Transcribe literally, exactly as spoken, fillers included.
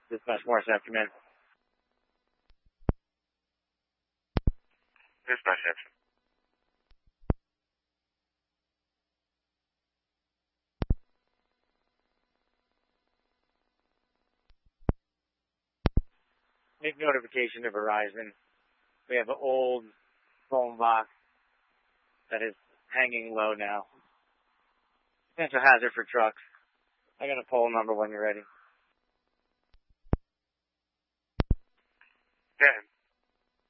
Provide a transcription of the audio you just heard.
Dispatch Morris, come in. Dispatch action. Make notification to Verizon. We have an old phone box that is hanging low now. Potential hazard for trucks. I got a poll number when you're ready. Yeah,